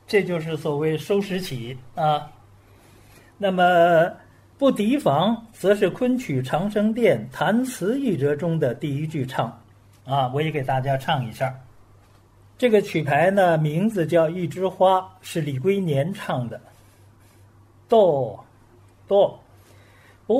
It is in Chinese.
这就是所谓收拾起啊。那么不提防，则是昆曲长生殿弹词一折中的第一句唱啊，我也给大家唱一下。这个曲牌呢，名字叫《一枝花》，是李龟年唱的。哆哆